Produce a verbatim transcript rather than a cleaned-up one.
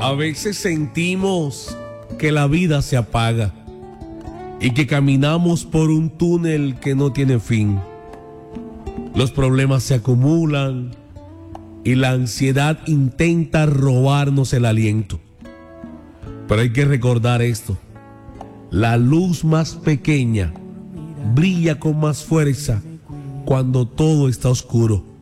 A veces sentimos que la vida se apaga y que caminamos por un túnel que no tiene fin. Los problemas se acumulan y la ansiedad intenta robarnos el aliento. Pero hay que recordar esto: la luz más pequeña brilla con más fuerza cuando todo está oscuro.